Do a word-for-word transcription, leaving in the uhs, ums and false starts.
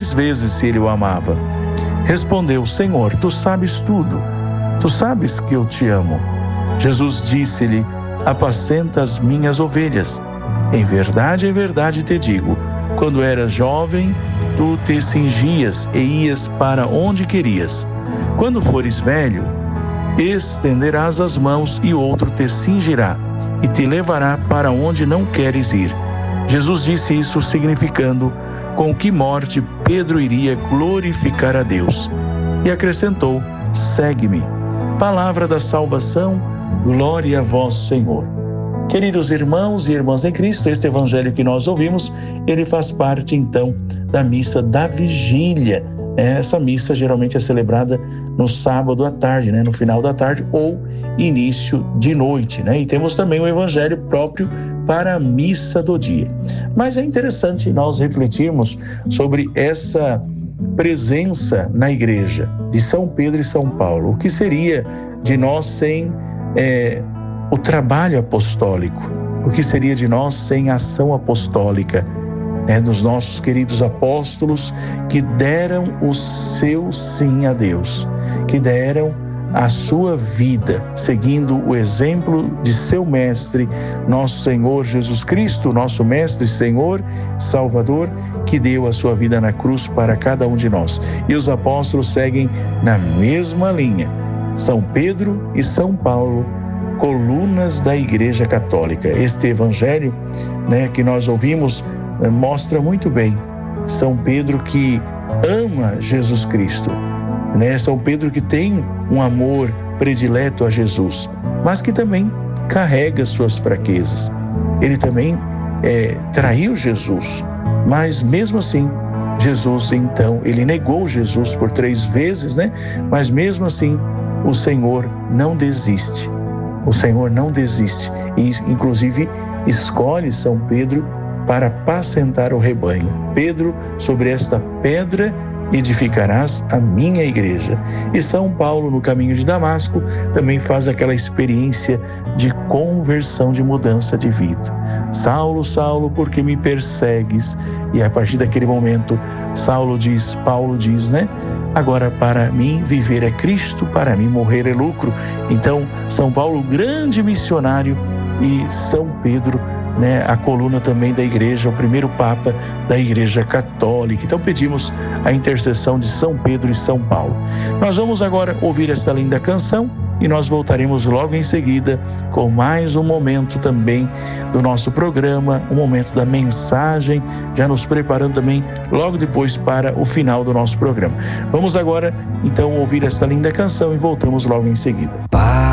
três vezes se ele o amava. Respondeu: Senhor, tu sabes tudo. Tu sabes que eu te amo. Jesus disse-lhe: apacenta as minhas ovelhas. Em verdade, em verdade te digo, quando eras jovem, tu te cingias e ias para onde querias. Quando fores velho, estenderás as mãos e outro te cingirá e te levará para onde não queres ir. Jesus disse isso significando com que morte Pedro iria glorificar a Deus. E acrescentou: segue-me. Palavra da salvação, glória a vós, Senhor. Queridos irmãos e irmãs em Cristo, este evangelho que nós ouvimos, ele faz parte então da missa da vigília. Essa missa geralmente é celebrada no sábado à tarde, né? No final da tarde ou início de noite, né? E temos também o evangelho próprio para a missa do dia. Mas é interessante nós refletirmos sobre essa presença na igreja de São Pedro e São Paulo. O que seria de nós sem é, o trabalho apostólico? O que seria de nós sem a ação apostólica, né, dos nossos queridos apóstolos que deram o seu sim a Deus, que deram a sua vida, seguindo o exemplo de seu mestre, nosso Senhor Jesus Cristo, nosso mestre, Senhor, Salvador, que deu a sua vida na cruz para cada um de nós. E os apóstolos seguem na mesma linha. São Pedro e São Paulo, colunas da Igreja Católica. Este evangelho, né, que nós ouvimos, mostra muito bem São Pedro que ama Jesus Cristo, né? São Pedro que tem um amor predileto a Jesus, mas que também carrega suas fraquezas. Ele também é, traiu Jesus, mas mesmo assim, Jesus então, ele negou Jesus por três vezes, né? Mas mesmo assim, o Senhor não desiste. O Senhor não desiste e, inclusive, escolhe São Pedro para apacentar o rebanho. Pedro, sobre esta pedra edificarás a minha igreja. E São Paulo, no caminho de Damasco, também faz aquela experiência de conversão, de mudança de vida. Saulo, Saulo, por que me persegues? E a partir daquele momento, Saulo diz, Paulo diz, né? Agora para mim viver é Cristo, para mim morrer é lucro. Então, São Paulo, grande missionário, e São Pedro, né, a coluna também da igreja, o primeiro papa da Igreja Católica. Então pedimos a intercessão de São Pedro e São Paulo. Nós vamos agora ouvir esta linda canção e nós voltaremos logo em seguida com mais um momento também do nosso programa, um momento da mensagem, já nos preparando também logo depois para o final do nosso programa. Vamos agora então ouvir esta linda canção e voltamos logo em seguida.